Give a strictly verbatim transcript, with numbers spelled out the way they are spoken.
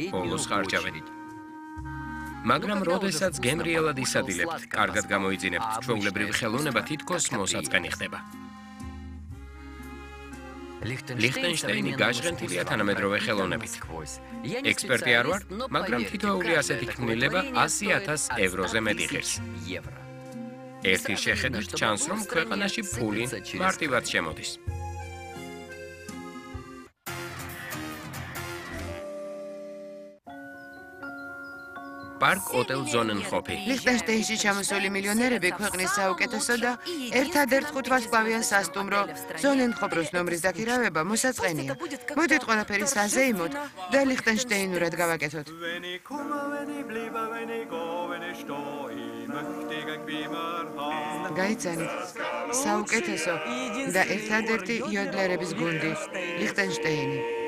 ბოლოს ხარჯავენ. მაგრამ როდესაც გემრიელად ისადილებთ, კარგად გამოიძინებთ, ჩვეულებრივი ხელოვნება თითქოს მოსაწყენი ხდება. ლიხტენშტეინი გაჟღენთილია თანამედროვე ხელოვნებით. ექსპერტი არ ვარ, მაგრამ თითოეული ასეთი ქმნილება ასი ათას ევროზე მეტი ღირს. ერთი შეხედვით ჩანს, რომ ქვეყანაში ფული მარტივად შემოდის. პარკ ოტელ ზონენჰოფი. ლიხტენშტეინში ჩამოსული მილიონერები ქვეყნის საუკეთესო და ერთადერთ ხუთვარსკვლავიან სასტუმრო ზონენჰოფროს ნომრის დაქირავება მოსაწყენია. მოდით ყველაფერი საზეიმოთ და ლიხტენშტეინურად გავაკეთოთ. გაიცანით, საუკეთესო და ერთადერთი იოდლერების გუნდი ლიხტენშტეინი.